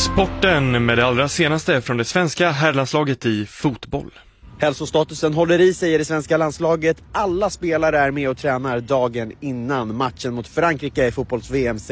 Sporten med det allra senaste från det svenska herrlandslaget i fotboll. Hälsostatusen håller i sig i det svenska landslaget. Alla spelare är med och tränar dagen innan matchen mot Frankrike i fotbolls-VM.